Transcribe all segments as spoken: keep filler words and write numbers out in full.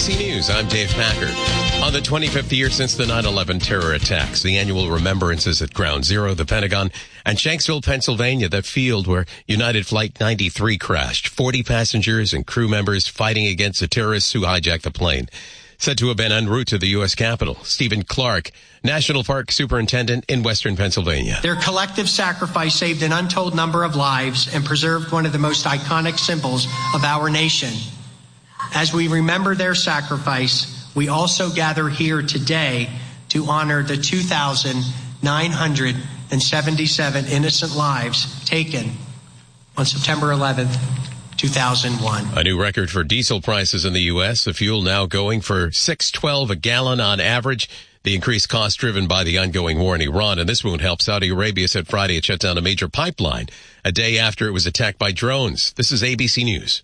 C News, I'm Dave Packer. On the twenty-fifth year since the nine eleven terror attacks, the annual remembrances at Ground Zero, the Pentagon, and Shanksville, Pennsylvania, that field where United Flight ninety-three crashed, forty passengers and crew members fighting against the terrorists who hijacked the plane. Said to have been en route to the U S Capitol. Stephen Clark, National Park Superintendent in Western Pennsylvania. Their collective sacrifice saved an untold number of lives and preserved one of the most iconic symbols of our nation. As we remember their sacrifice, we also gather here today to honor the two thousand nine hundred seventy-seven innocent lives taken on September eleventh, two thousand one. A new record for diesel prices in the U S. The fuel now going for six twelve a gallon on average. The increased cost driven by the ongoing war in Iran, and this won't help. Saudi Arabia said Friday it shut down a major pipeline a day after it was attacked by drones. This is A B C News.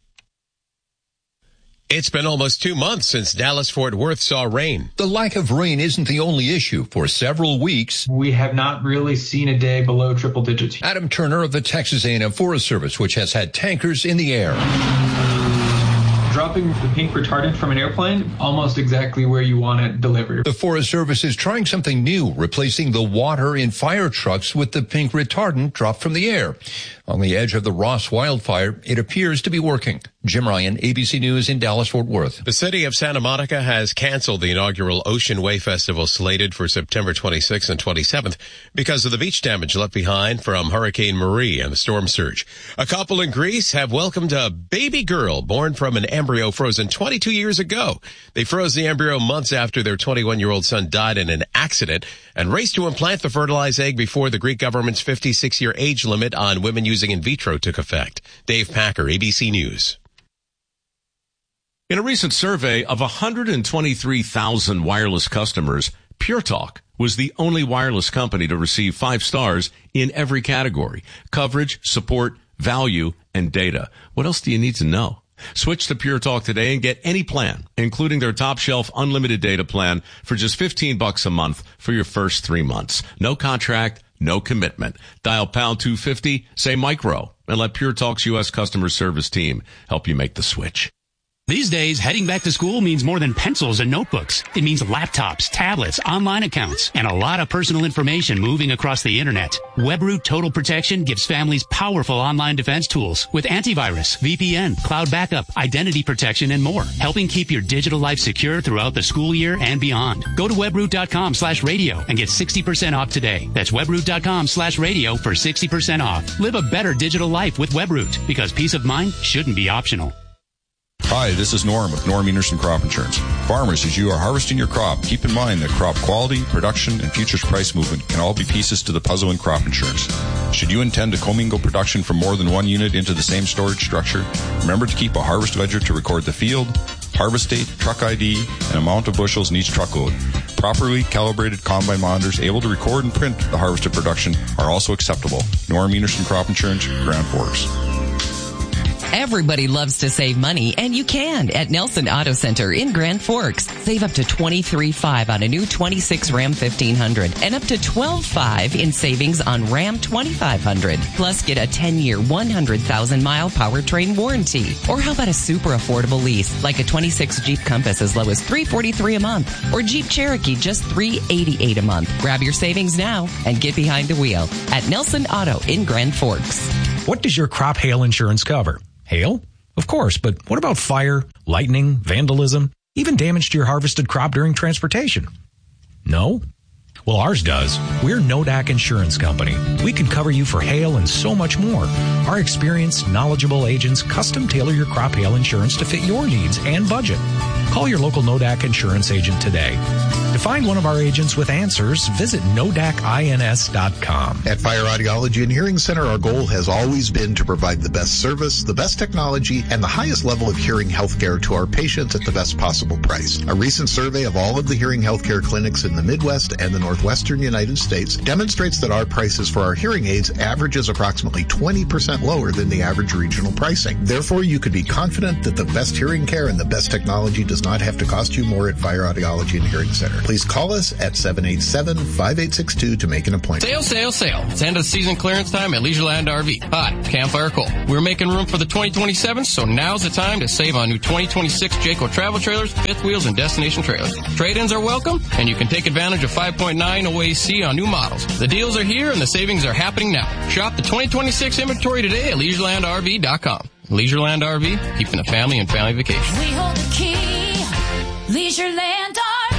It's been almost two months since Dallas-Fort Worth saw rain. The lack of rain isn't the only issue. For several weeks, we have not really seen a day below triple digits. Adam Turner of the Texas A and M Forest Service, which has had tankers in the air. Dropping the pink retardant from an airplane, almost exactly where you want it delivered. The Forest Service is trying something new, replacing the water in fire trucks with the pink retardant dropped from the air. On the edge of the Ross wildfire, it appears to be working. Jim Ryan, A B C News in Dallas-Fort Worth. The city of Santa Monica has canceled the inaugural Ocean Way Festival slated for September twenty-sixth and twenty-seventh because of the beach damage left behind from Hurricane Marie and the storm surge. A couple in Greece have welcomed a baby girl born from an embryo frozen twenty-two years ago. They froze the embryo months after their twenty-one-year-old son died in an accident and raced to implant the fertilized egg before the Greek government's fifty-six-year age limit on women using in vitro took effect. Dave Packer, A B C News. In a recent survey of one hundred twenty-three thousand wireless customers, Pure Talk was the only wireless company to receive five stars in every category: coverage, support, value, and data. What else do you need to know? Switch to Pure Talk today and get any plan, including their top shelf unlimited data plan for just fifteen bucks a month for your first three months. No contract, no commitment. Dial pound two fifty, say micro, and let Pure Talk's U S customer service team help you make the switch. These days, heading back to school means more than pencils and notebooks. It means laptops, tablets, online accounts, and a lot of personal information moving across the internet. WebRoot Total Protection gives families powerful online defense tools with antivirus, V P N, cloud backup, identity protection, and more, helping keep your digital life secure throughout the school year and beyond. Go to webroot.com slash radio and get sixty percent off today. That's webroot.com slash radio for sixty percent off. Live a better digital life with WebRoot, because peace of mind shouldn't be optional. Hi, this is Norm with Norm Enerson Crop Insurance. Farmers, as you are harvesting your crop, keep in mind that crop quality, production, and futures price movement can all be pieces to the puzzle in crop insurance. Should you intend to commingle production from more than one unit into the same storage structure, remember to keep a harvest ledger to record the field, harvest date, truck I D, and amount of bushels in each truckload. Properly calibrated combine monitors able to record and print the harvested production are also acceptable. Norm Enerson Crop Insurance, Grand Forks. Everybody loves to save money, and you can at Nelson Auto Center in Grand Forks. Save up to twenty-three thousand five hundred dollars on a new twenty-six Ram fifteen hundred and up to twelve thousand five hundred dollars in savings on Ram twenty-five hundred. Plus, get a ten-year, one hundred thousand mile powertrain warranty. Or how about a super affordable lease, like a twenty-six Jeep Compass as low as three hundred forty-three dollars a month, or Jeep Cherokee just three hundred eighty-eight dollars a month. Grab your savings now and get behind the wheel at Nelson Auto in Grand Forks. What does your crop hail insurance cover? Hail? Of course, but what about fire, lightning, vandalism, even damage to your harvested crop during transportation? No? Well, ours does. We're Nodak Insurance Company. We can cover you for hail and so much more. Our experienced, knowledgeable agents custom tailor your crop hail insurance to fit your needs and budget. Call your local Nodak Insurance agent today. To find one of our agents with answers, visit nodak ins dot com. At Fire Audiology and Hearing Center, our goal has always been to provide the best service, the best technology, and the highest level of hearing health care to our patients at the best possible price. A recent survey of all of the hearing health care clinics in the Midwest and the Northwestern United States demonstrates that our prices for our hearing aids averages approximately twenty percent lower than the average regional pricing. Therefore, you could be confident that the best hearing care and the best technology does not have to cost you more at Fire Audiology and Hearing Center. Please call us at seven eight seven, five eight six two to make an appointment. Sale, sale, sale. It's end of season clearance time at Leisureland R V. Hi, it's Campfire Cole. We're making room for the twenty twenty-seven, so now's the time to save on new twenty twenty-six Jayco travel trailers, fifth wheels, and destination trailers. Trade-ins are welcome, and you can take advantage of five point nine O A C on new models. The deals are here, and the savings are happening now. Shop the twenty twenty-six inventory today at leisureland r v dot com. Leisureland R V, keeping the family and family vacation. We hold the key. Leisureland R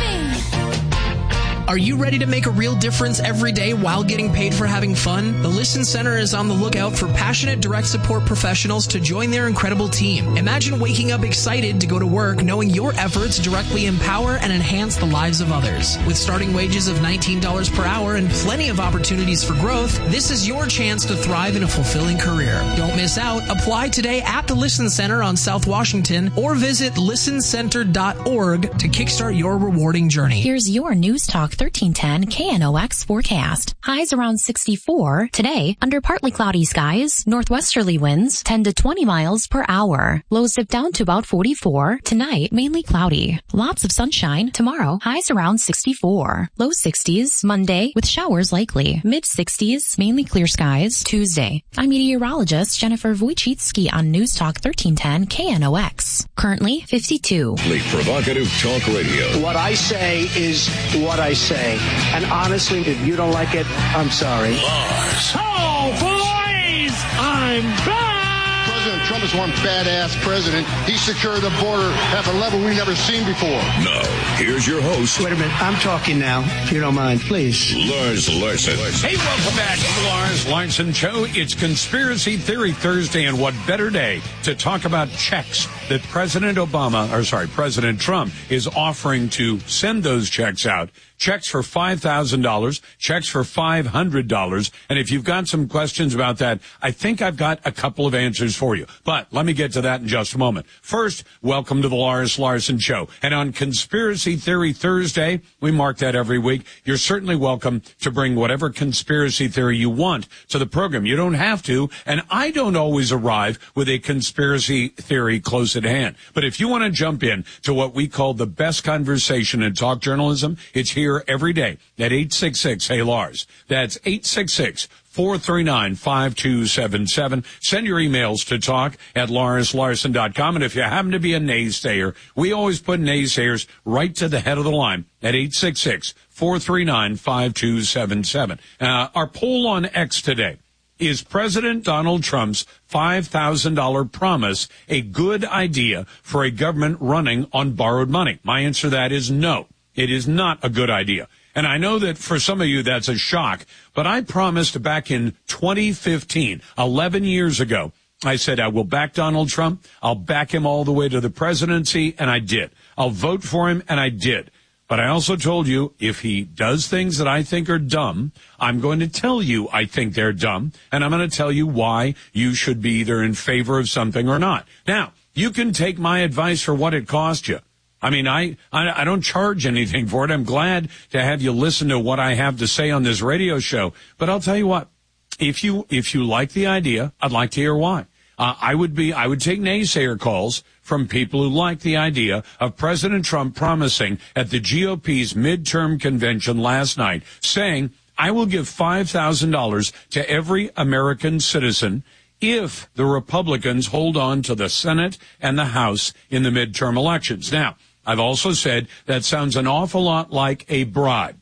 V. Are you ready to make a real difference every day while getting paid for having fun? The Listen Center is on the lookout for passionate direct support professionals to join their incredible team. Imagine waking up excited to go to work knowing your efforts directly empower and enhance the lives of others. With starting wages of nineteen dollars per hour and plenty of opportunities for growth, this is your chance to thrive in a fulfilling career. Don't miss out. Apply today at the Listen Center on South Washington or visit listen center dot org to kickstart your rewarding journey. Here's your News Talk thirteen ten K N O X forecast. Highs around sixty-four. Today, under partly cloudy skies, northwesterly winds ten to twenty miles per hour. Lows dip down to about forty-four. Tonight, mainly cloudy. Lots of sunshine. Tomorrow, highs around sixty-four. Low sixties. Monday, with showers likely. Mid sixties, mainly clear skies. Tuesday. I'm meteorologist Jennifer Wojcicki on News Talk thirteen ten K N O X. Currently, fifty-two. The provocative talk radio. What I say is what I say. And honestly, if you don't like it, I'm sorry. Lars. Oh, boys! I'm back! President Trump is one badass president. He secured the border at a level we've never seen before. Now, here's your host. Wait a minute. I'm talking now, if you don't mind, please. Lars Larson. Hey, welcome back to the Lars Larson Show. It's Conspiracy Theory Thursday, and what better day to talk about checks that President Obama, or sorry, President Trump is offering to send those checks out. Checks for five thousand dollars, checks for five hundred dollars. And if you've got some questions about that, I think I've got a couple of answers for you. But let me get to that in just a moment. First, welcome to the Lars Larson Show. And on Conspiracy Theory Thursday, we mark that every week. You're certainly welcome to bring whatever conspiracy theory you want to the program. You don't have to, and I don't always arrive with a conspiracy theory close at hand. But if you want to jump in to what we call the best conversation in talk journalism, it's here every day at eight six six, hey Lars. That's eight six six, four three nine, five two seven seven. Send your emails to talk at lars larson dot com. And if you happen to be a naysayer, we always put naysayers right to the head of the line at eight six six, four three nine, five two seven seven. Uh, our poll on X today. Is President Donald Trump's five thousand dollars promise a good idea for a government running on borrowed money? My answer to that is no. It is not a good idea. And I know that for some of you that's a shock, but I promised back in twenty fifteen, eleven years ago, I said I will back Donald Trump. I'll back him all the way to the presidency, and I did. I'll vote for him, and I did. But I also told you if he does things that I think are dumb, I'm going to tell you I think they're dumb, and I'm going to tell you why you should be either in favor of something or not. Now, you can take my advice for what it cost you. I mean, I, I, I don't charge anything for it. I'm glad to have you listen to what I have to say on this radio show. But I'll tell you what, if you, if you like the idea, I'd like to hear why. Uh, I would be, I would take naysayer calls from people who like the idea of President Trump promising at the G O P's midterm convention last night, saying, I will give five thousand dollars to every American citizen if the Republicans hold on to the Senate and the House in the midterm elections. Now, I've also said that sounds an awful lot like a bribe.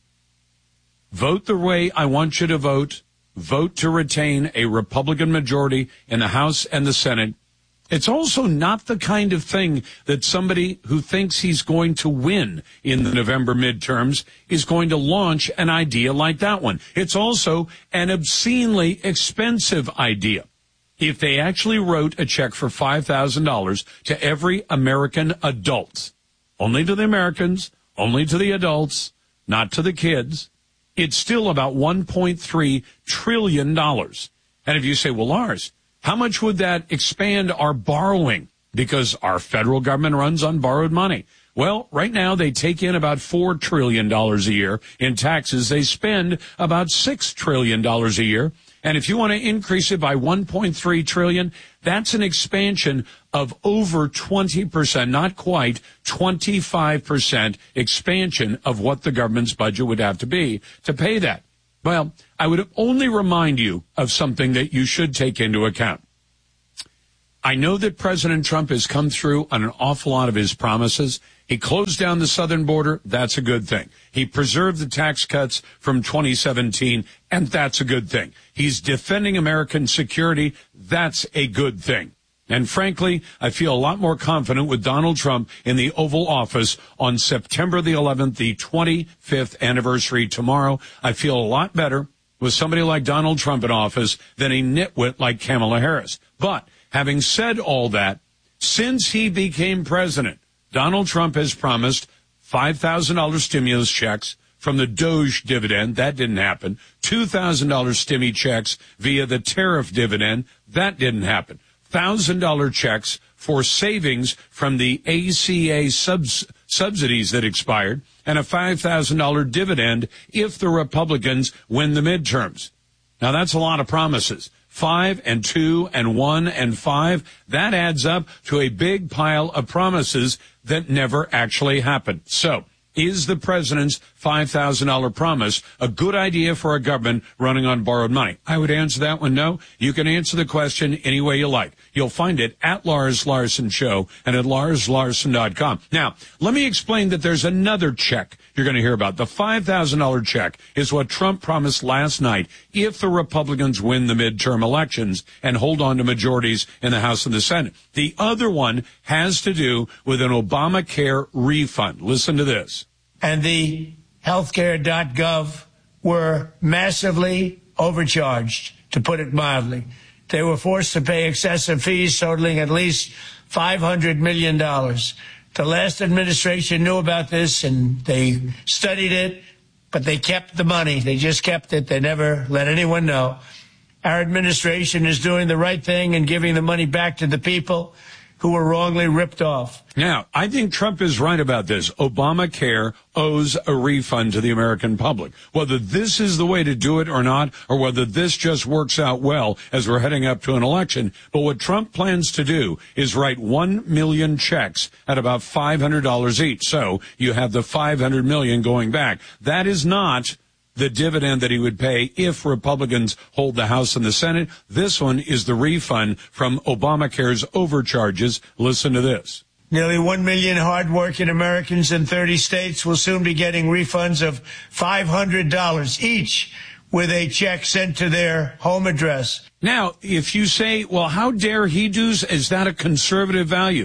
Vote the way I want you to vote. Vote to retain a Republican majority in the House and the Senate. It's also not the kind of thing that somebody who thinks he's going to win in the November midterms is going to launch an idea like that one. It's also an obscenely expensive idea. If they actually wrote a check for five thousand dollars to every American adult, only to the Americans, only to the adults, not to the kids, it's still about one point three trillion dollars. And if you say, well, Lars, how much would that expand our borrowing? Because our federal government runs on borrowed money. Well, right now they take in about four trillion dollars a year in taxes. They spend about six trillion dollars a year. And if you want to increase it by one point three trillion dollars, that's an expansion of over twenty percent, not quite, twenty-five percent expansion of what the government's budget would have to be to pay that. Well, I would only remind you of something that you should take into account. I know that President Trump has come through on an awful lot of his promises. He closed down the southern border. That's a good thing. He preserved the tax cuts from twenty seventeen, and that's a good thing. He's defending American security. That's a good thing. And frankly, I feel a lot more confident with Donald Trump in the Oval Office on September the eleventh, the twenty-fifth anniversary tomorrow. I feel a lot better with somebody like Donald Trump in office than a nitwit like Kamala Harris. But having said all that, since he became president, Donald Trump has promised five thousand dollars stimulus checks from the Doge dividend. That didn't happen. two thousand dollars stimmy checks via the tariff dividend. That didn't happen. one thousand dollars checks for savings from the A C A subs- subsidies that expired, and a five thousand dollars dividend if the Republicans win the midterms. Now, that's a lot of promises. Five and two and one and five, that adds up to a big pile of promises that never actually happened. So, is the president's five thousand dollars promise a good idea for a government running on borrowed money? I would answer that one no. You can answer the question any way you like. You'll find it at Lars Larson Show and at lars larson dot com. Now, let me explain that there's another check you're going to hear about. The five thousand dollars check is what Trump promised last night if the Republicans win the midterm elections and hold on to majorities in the House and the Senate. The other one has to do with an Obamacare refund. Listen to this. And the healthcare dot gov were massively overcharged, to put it mildly. They were forced to pay excessive fees totaling at least five hundred million dollars. The last administration knew about this, and they studied it, but they kept the money. They just kept it. They never let anyone know. Our administration is doing the right thing and giving the money back to the people who were wrongly ripped off. Now, I think Trump is right about this. Obamacare owes a refund to the American public. Whether this is the way to do it or not, or whether this just works out well as we're heading up to an election. But what Trump plans to do is write one million checks at about five hundred dollars each. So you have the five hundred million going back. That is not the dividend that he would pay if Republicans hold the House and the Senate. This one is the refund from Obamacare's overcharges. Listen to this. Nearly one million hardworking Americans in thirty states will soon be getting refunds of five hundred dollars each with a check sent to their home address. Now, if you say, well, how dare he do, is that a conservative value?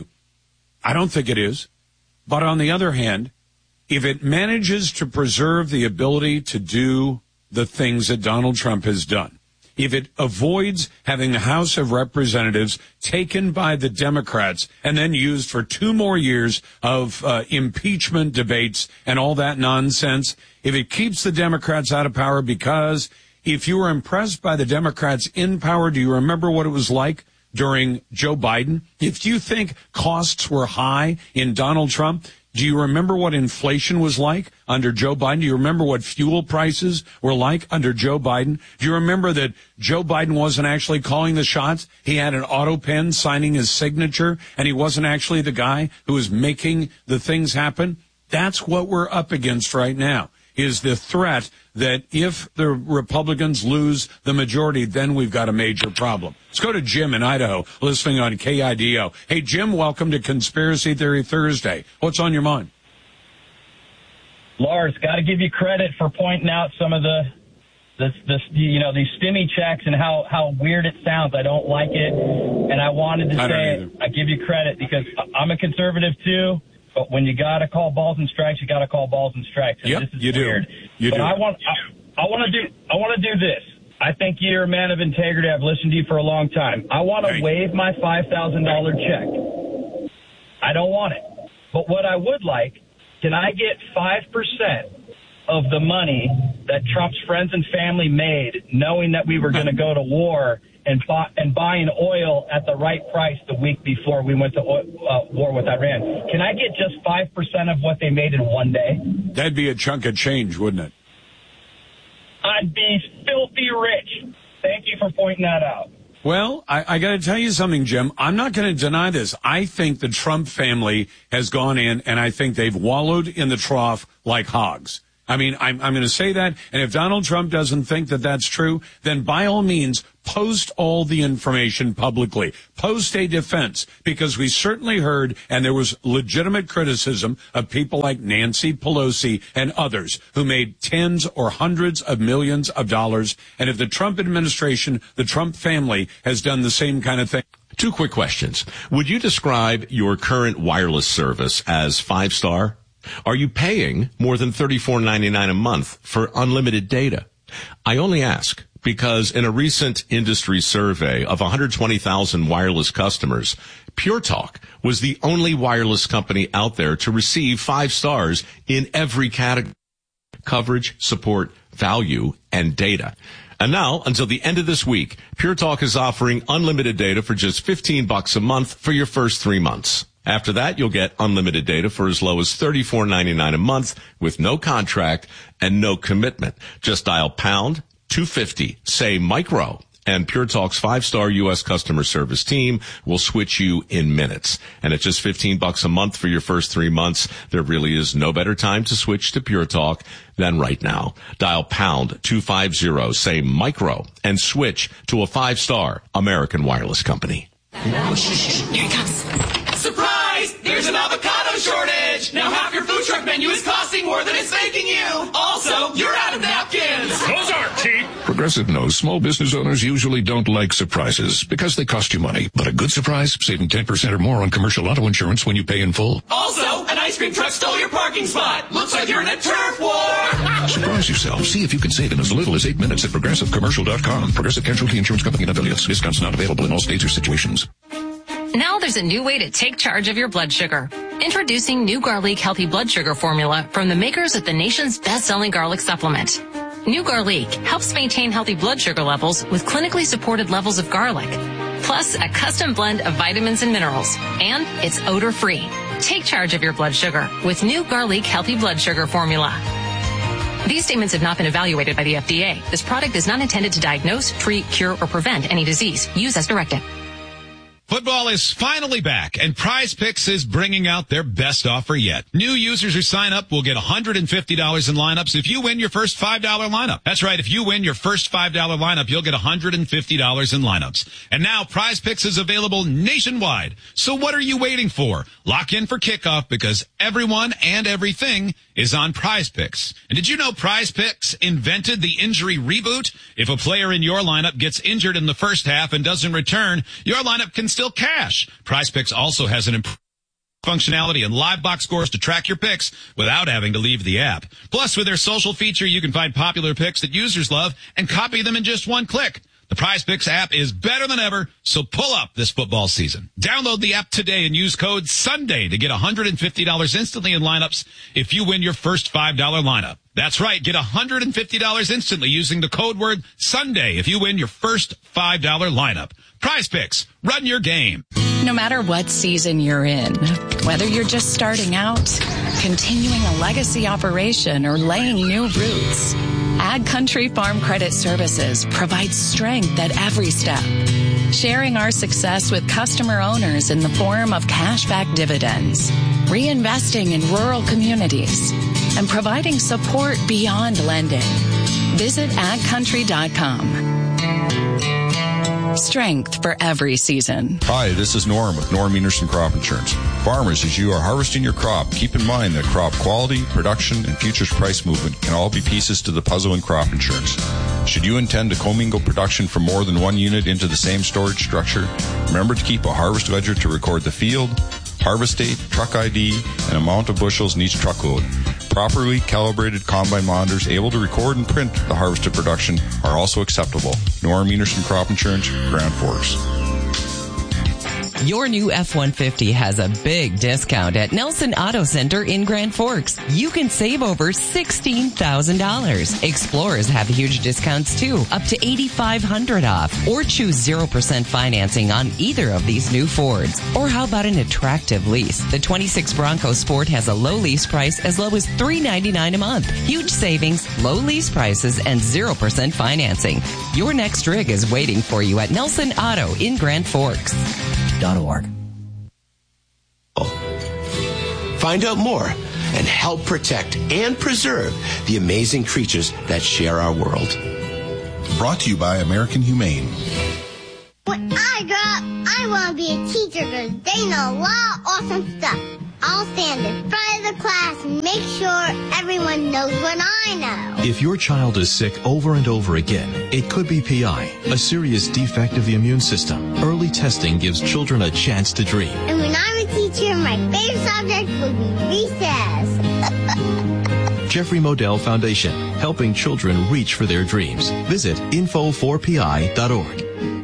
I don't think it is. But on the other hand, if it manages to preserve the ability to do the things that Donald Trump has done, if it avoids having the House of Representatives taken by the Democrats and then used for two more years of uh, impeachment debates and all that nonsense, if it keeps the Democrats out of power, because if you were impressed by the Democrats in power, do you remember what it was like during Joe Biden? If you think costs were high in Donald Trump, do you remember what inflation was like under Joe Biden? Do you remember what fuel prices were like under Joe Biden? Do you remember that Joe Biden wasn't actually calling the shots? He had an auto pen signing his signature, and he wasn't actually the guy who was making the things happen? That's what we're up against right now, is the threat that if the Republicans lose the majority, then we've got a major problem. Let's go to Jim in Idaho, listening on K I D O. Hey, Jim, welcome to Conspiracy Theory Thursday. What's on your mind? Lars, got to give you credit for pointing out some of the, this, this, you know, these stimmy checks and how, how weird it sounds. I don't like it. And I wanted to I say, I give you credit because I'm a conservative too. But when you got to call balls and strikes, you got to call balls and strikes. And yep, this is you weird. do. You but do. I want, I, I want to do, I want to do this. I think you're a man of integrity. I've listened to you for a long time. I want to waive my five thousand dollars check. I don't want it. But what I would like, can I get five percent of the money that Trump's friends and family made, knowing that we were going to go to war and, buy, and buying oil at the right price the week before we went to oil, uh, war with Iran? Can I get just five percent of what they made in one day? That'd be a chunk of change, wouldn't it? I'd be filthy rich. Thank you for pointing that out. Well, I, I got to tell you something, Jim. I'm not going to deny this. I think the Trump family has gone in, and I think they've wallowed in the trough like hogs. I mean, I'm, I'm going to say that, and if Donald Trump doesn't think that that's true, then by all means, post all the information publicly. Post a defense, because we certainly heard, and there was legitimate criticism of people like Nancy Pelosi and others who made tens or hundreds of millions of dollars. And if the Trump administration, the Trump family, has done the same kind of thing. Two quick questions. Would you describe your current wireless service as five-star? Are you paying more than thirty-four ninety-nine a month for unlimited data? I only ask because in a recent industry survey of one hundred twenty thousand wireless customers, Pure Talk was the only wireless company out there to receive five stars in every category: coverage, support, value, and data. And now, until the end of this week, Pure Talk is offering unlimited data for just fifteen bucks a month for your first three months. After that, you'll get unlimited data for as low as thirty-four ninety-nine a month with no contract and no commitment. Just dial pound two fifty, say micro, and Pure Talk's five-star U S customer service team will switch you in minutes. And at just fifteen bucks a month for your first three months, there really is no better time to switch to Pure Talk than right now. Dial pound two fifty, say micro, and switch to a five-star American wireless company. Here he comes. Surprise! There's an avocado shortage! Now half your food truck menu is costing more than it's making you! Also, you're out of napkins! Those aren't cheap! Progressive knows small business owners usually don't like surprises because they cost you money. But a good surprise, saving ten percent or more on commercial auto insurance when you pay in full. Also, an ice cream truck stole your parking spot! Looks like you're in a turf war! Surprise yourself. See if you can save in as little as eight minutes at progressive commercial dot com. Progressive Casualty Insurance Company and affiliates. Discounts not available in all states or situations. Now there's a new way to take charge of your blood sugar. Introducing New Garlic Healthy Blood Sugar Formula from the makers of the nation's best-selling garlic supplement. New Garlic helps maintain healthy blood sugar levels with clinically supported levels of garlic, plus a custom blend of vitamins and minerals, and it's odor-free. Take charge of your blood sugar with New Garlic Healthy Blood Sugar Formula. These statements have not been evaluated by the F D A. This product is not intended to diagnose, treat, cure, or prevent any disease. Use as directed. Football is finally back, and Prize Picks is bringing out their best offer yet. New users who sign up will get one hundred fifty dollars in lineups if you win your first five dollar lineup. That's right, if you win your first five dollar lineup, you'll get one hundred fifty dollars in lineups. And now Prize Picks is available nationwide. So what are you waiting for? Lock in for kickoff because everyone and everything is on Prize Picks. And did you know Prize Picks invented the injury reboot? If a player in your lineup gets injured in the first half and doesn't return, your lineup can still cash. Prize Picks also has an improved functionality and live box scores to track your picks without having to leave the app. Plus, with their social feature, you can find popular picks that users love and copy them in just one click. The Prize Picks app is better than ever, so pull up this football season. Download the app today and use code SUNDAY to get one hundred fifty dollars instantly in lineups if you win your first five dollar lineup. That's right, get one hundred fifty dollars instantly using the code word SUNDAY if you win your first five dollar lineup. Prize Picks, run your game. No matter what season you're in, whether you're just starting out, continuing a legacy operation, or laying new roots, Ag Country Farm Credit Services provides strength at every step, sharing our success with customer owners in the form of cashback dividends, reinvesting in rural communities, and providing support beyond lending. Visit ag country dot com. Strength for every season. Hi, this is Norm with Norm Enerson Crop Insurance. Farmers, as you are harvesting your crop, keep in mind that crop quality, production, and futures price movement can all be pieces to the puzzle in crop insurance. Should you intend to commingle production from more than one unit into the same storage structure, remember to keep a harvest ledger to record the field, harvest date, truck I D, and amount of bushels in each truckload. Properly calibrated combine monitors able to record and print the harvested production are also acceptable. Norm Enerson Crop Insurance, Grand Forks. Your new F one fifty has a big discount at Nelson Auto Center in Grand Forks. You can save over sixteen thousand dollars. Explorers have huge discounts too, up to eight thousand five hundred dollars off. Or choose zero percent financing on either of these new Fords. Or how about an attractive lease? The twenty-six Bronco Sport has a low lease price as low as three hundred ninety-nine dollars a month. Huge savings, low lease prices, and zero percent financing. Your next rig is waiting for you at Nelson Auto in Grand Forks. .org. Find out more and help protect and preserve the amazing creatures that share our world. Brought to you by American Humane. When I grow up, I want to be a teacher because they know a lot of awesome stuff. I'll stand in front of the class and make sure everyone knows what I know. If your child is sick over and over again, it could be P I, a serious defect of the immune system. Early testing gives children a chance to dream. And when I'm a teacher, my favorite subject will be recess. Jeffrey Modell Foundation, helping children reach for their dreams. Visit info four p i dot org.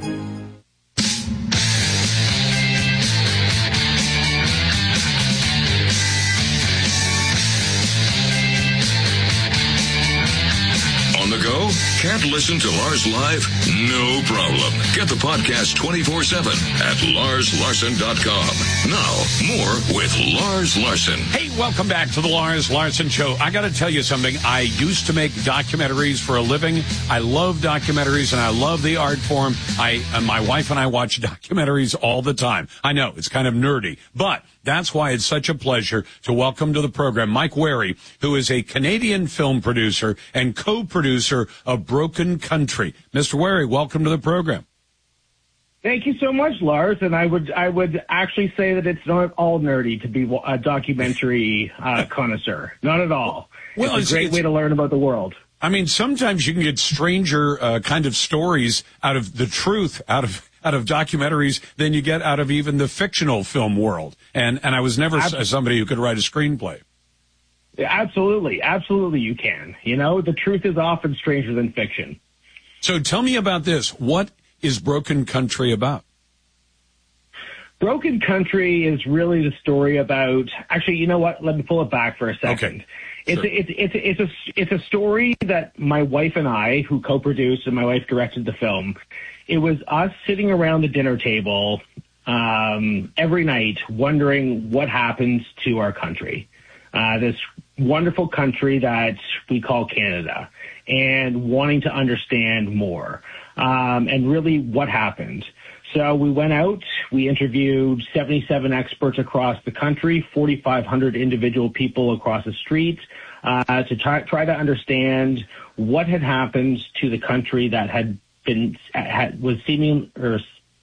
Go? Can't listen to Lars live? No problem. Get the podcast twenty-four seven at lars larson dot com. Now, more with Lars Larson. Hey, welcome back to the Lars Larson Show. I got to tell you something. I used to make documentaries for a living. I love documentaries, and I love the art form. I, and my wife and I watch documentaries all the time. I know, it's kind of nerdy, but that's why it's such a pleasure to welcome to the program Mike Wary, who is a Canadian film producer and co-producer of Broken Country. Mister Wary, welcome to the program. Thank you so much, Lars. And I would I would actually say that it's not all nerdy to be a documentary uh, connoisseur. Not at all. Well, it's a great it's, way to learn about the world. I mean, sometimes you can get stranger uh, kind of stories out of the truth, out of out of documentaries than you get out of even the fictional film world. And and I was never Absolutely. somebody who could write a screenplay. Absolutely. Absolutely you can. You know, the truth is often stranger than fiction. So tell me about this. What is Broken Country about? Broken Country is really the story about, actually, you know what? Let me pull it back for a second. Okay. It's, sure. a, it's, it's, a, it's, a, it's a story that my wife and I, who co-produced and my wife directed the film, it was us sitting around the dinner table um, every night wondering what happens to our country, uh, this wonderful country that we call Canada, and wanting to understand more um, and really what happened. So we went out, we interviewed seventy-seven experts across the country, forty-five hundred individual people across the street, uh, to try, try to understand what had happened to the country that had been, had, was seeming, or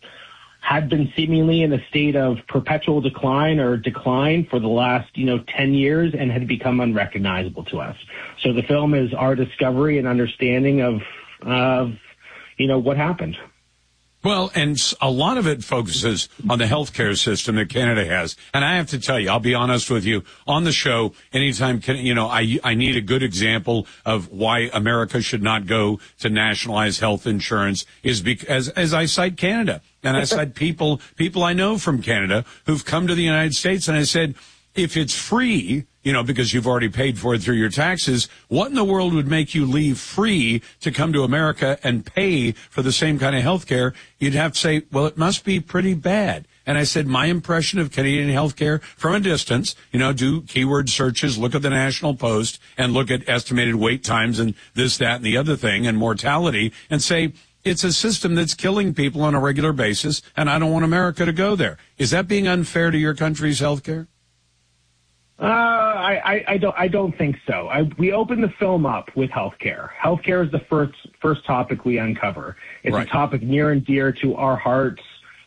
had been seemingly in a state of perpetual decline or decline for the last, you know, ten years and had become unrecognizable to us. So the film is our discovery and understanding of, of, you know, what happened. Well, and a lot of it focuses on the healthcare system that Canada has. And I have to tell you, I'll be honest with you, on the show, anytime, you know, I, I need a good example of why America should not go to nationalize health insurance is because, as I cite Canada, and I cite people, people I know from Canada who've come to the United States, and I said, if it's free, you know, because you've already paid for it through your taxes, what in the world would make you leave free to come to America and pay for the same kind of health care? You'd have to say, well, it must be pretty bad. And I said, my impression of Canadian healthcare from a distance, you know, do keyword searches, look at the National Post, and look at estimated wait times and this, that, and the other thing, and mortality, and say, it's a system that's killing people on a regular basis, and I don't want America to go there. Is that being unfair to your country's healthcare? Uh, I, I, I don't, I don't think so. I, we open the film up with healthcare. Healthcare is the first, first topic we uncover. It's right. a topic near and dear to our hearts.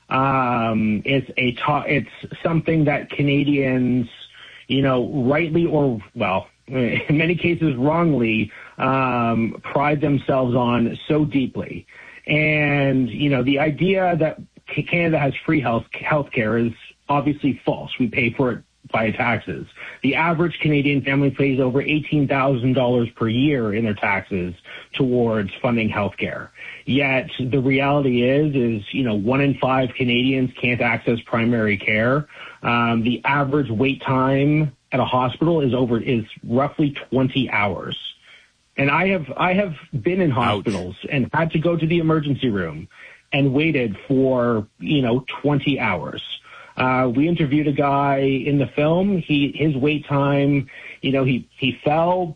Um, it's a to- it's something that Canadians, you know, rightly or, well, in many cases wrongly, um, pride themselves on so deeply. And, you know, the idea that Canada has free health healthcare is obviously false. We pay for it by taxes. The average Canadian family pays over eighteen thousand dollars per year in their taxes towards funding healthcare. Yet the reality is, is, you know, one in five Canadians can't access primary care. Um, the average wait time at a hospital is over, is roughly twenty hours. And I have, I have been in hospitals Ouch. and had to go to the emergency room and waited for, you know, twenty hours. Uh, we interviewed a guy in the film. He, his wait time, you know, he, he fell,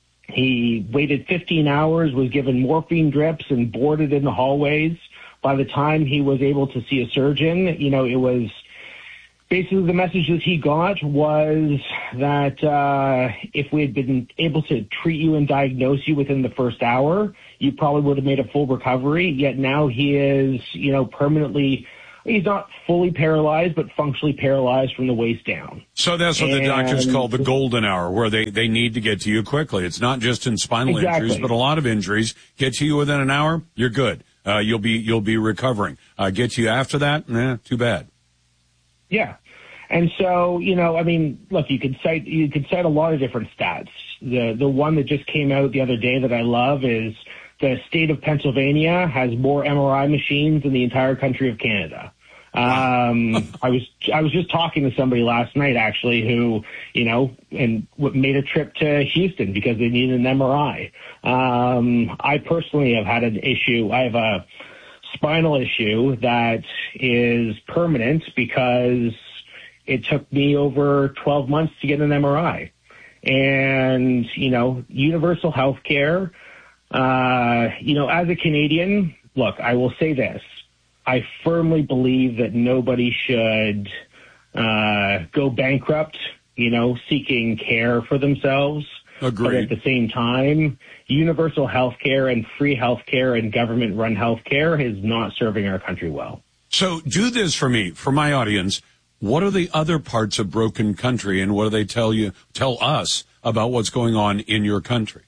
he waited fifteen hours, was given morphine drips and boarded in the hallways. By the time he was able to see a surgeon, you know, it was basically the messages he got was that uh, if we had been able to treat you and diagnose you within the first hour, you probably would have made a full recovery. Yet now he is, you know, permanently, he's not fully paralyzed, but functionally paralyzed from the waist down. So that's what and, the doctors call the golden hour, where they, they need to get to you quickly. It's not just in spinal exactly. injuries, but a lot of injuries. Get to you within an hour, you're good. Uh, you'll be you'll be recovering. Uh, get you after that, nah, too bad. Yeah. And so, you know, I mean, look, you could cite you could cite a lot of different stats. The the one that just came out the other day that I love is the state of Pennsylvania has more M R I machines than the entire country of Canada. Um, I was I was just talking to somebody last night actually who, you know, and made a trip to Houston because they needed an M R I. Um, I personally have had an issue. I have a spinal issue that is permanent because it took me over twelve months to get an M R I. And, you know, universal health care, uh, you know, as a Canadian, look, I will say this. I firmly believe that nobody should uh, go bankrupt, you know, seeking care for themselves. Agreed. But at the same time, universal health care and free health care and government-run health care is not serving our country well. So do this for me, for my audience. What are the other parts of broken country, and what do they tell you, tell us about what's going on in your country?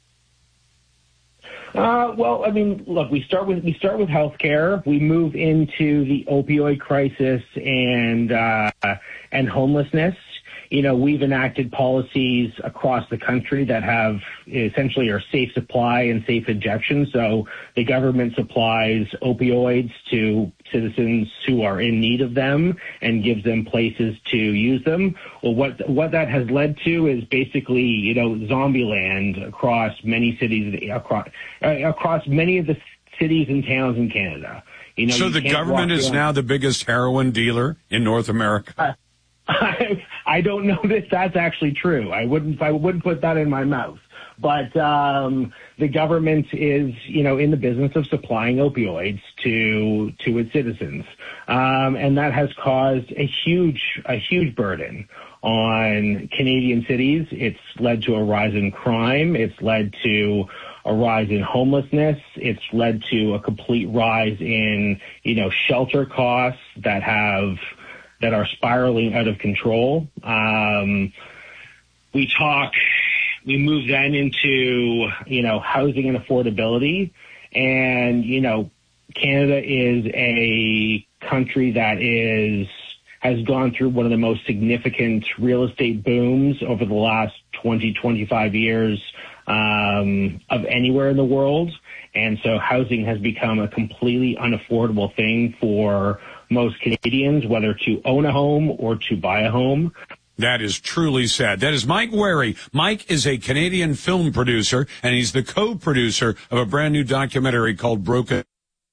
Uh, well, I mean, look, we start with we start with healthcare. We move into the opioid crisis and uh, and homelessness. You know, we've enacted policies across the country that have essentially are safe supply and safe injection. So the government supplies opioids to citizens who are in need of them and gives them places to use them. Well, what what that has led to is basically, you know, zombie land across many cities, across uh, across many of the cities and towns in Canada. You know, so you the government is now the biggest heroin dealer in North America. Uh, I, I don't know that that's actually true. I wouldn't I wouldn't put that in my mouth. But um, the government is, you know, in the business of supplying opioids to to its citizens, um, and that has caused a huge a huge burden on Canadian cities. It's led to a rise in crime. It's led to a rise in homelessness. It's led to a complete rise in, you know, shelter costs that have that are spiraling out of control. Um, we talk, we move then into, you know, housing and affordability. And, you know, Canada is a country that is, has gone through one of the most significant real estate booms over the last twenty, twenty-five years, um, of anywhere in the world. And so housing has become a completely unaffordable thing for most Canadians, whether to own a home or to buy a home. That is truly sad. That is Mike Wary. Mike is a Canadian film producer, and he's the co-producer of a brand new documentary called Broken.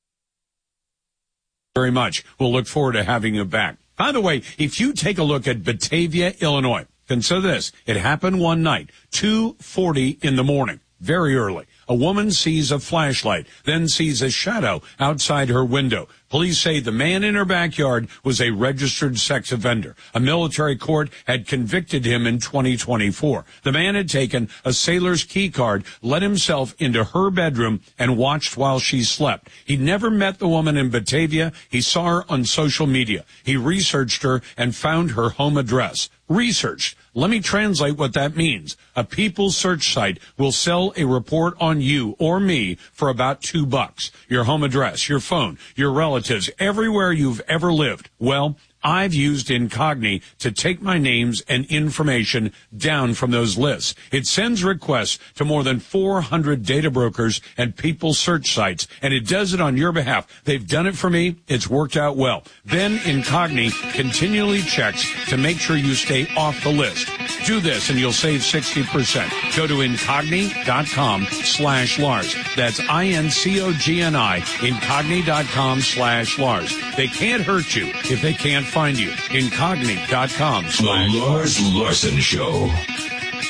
Very much. We'll look forward to having you back. By the way, if you take a look at Batavia, Illinois, consider this. It happened one night, two forty in the morning, very early. A woman sees a flashlight, then sees a shadow outside her window. Police say the man in her backyard was a registered sex offender. A military court had convicted him in twenty twenty-four. The man had taken a sailor's key card, let himself into her bedroom, and watched while she slept. He never met the woman in Batavia. He saw her on social media. He researched her and found her home address. Researched. Let me translate what that means. A People's search site will sell a report on you or me for about two bucks. Your home address, your phone, your relatives, everywhere you've ever lived. Well, I've used Incogni to take my names and information down from those lists. It sends requests to more than four hundred data brokers and people search sites, and it does it on your behalf. They've done it for me. It's worked out well. Then Incogni continually checks to make sure you stay off the list. Do this and you'll save sixty percent. Go to Incogni.com slash Lars. That's I-N-C-O-G-N-I, Incogni.com slash Lars. They can't hurt you if they can't find you. Incogni.com slash The Lars Larson Show.